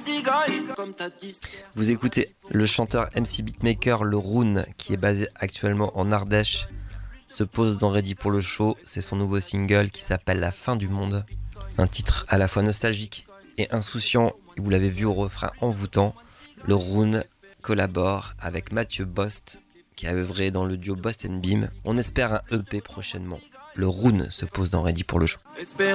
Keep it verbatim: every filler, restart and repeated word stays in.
Vous écoutez le chanteur M C Beatmaker, le Rune, qui est basé actuellement en Ardèche, se pose dans Ready pour le Show. C'est son nouveau single qui s'appelle La fin du monde. Un titre à la fois nostalgique et insouciant. Vous l'avez vu au refrain envoûtant. Le Rune collabore avec Mathieu Bost, qui a œuvré dans le duo Bost and Beam. On espère un E P prochainement. Le Rune se pose dans Ready pour le Show.